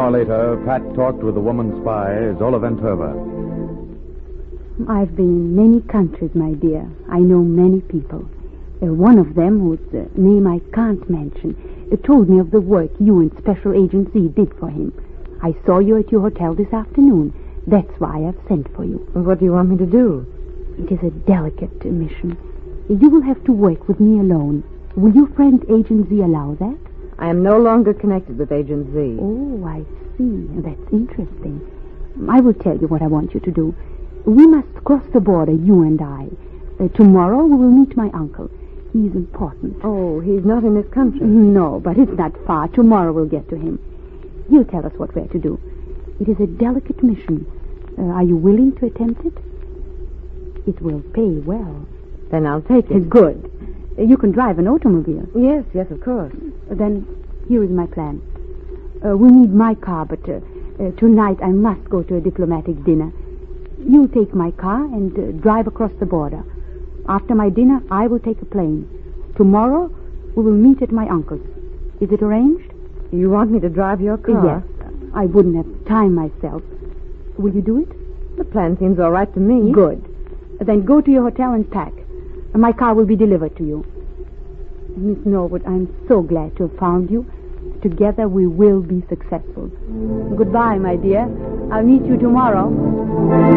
hour later, Pat talked with the woman spy, Zola Ventova. I've been in many countries, my dear. I know many people. One of them, whose name I can't mention, told me of the work you and Special Agent Z did for him. I saw you at your hotel this afternoon. That's why I've sent for you. What do you want me to do? It is a delicate mission. You will have to work with me alone. Will your friend Agent Z allow that? I am no longer connected with Agent Z. Oh, I see. That's interesting. I will tell you what I want you to do. We must cross the border, you and I. Tomorrow we will meet my uncle. He's important. Oh, he's not in this country. No, but it's not far. Tomorrow we'll get to him. He'll tell us what we're to do. It is a delicate mission. Are you willing to attempt it? It will pay well. Then I'll take it. Good. You can drive an automobile. Yes, of course. Then here is my plan. We need my car, but tonight I must go to a diplomatic dinner. You'll take my car and drive across the border. After my dinner, I will take a plane. Tomorrow, we will meet at my uncle's. Is it arranged? You want me to drive your car? Yes. I wouldn't have time myself. Will you do it? The plan seems all right to me. Good. Then go to your hotel and pack. My car will be delivered to you. Miss Norwood, I'm so glad to have found you. Together we will be successful. Goodbye, my dear. I'll meet you tomorrow.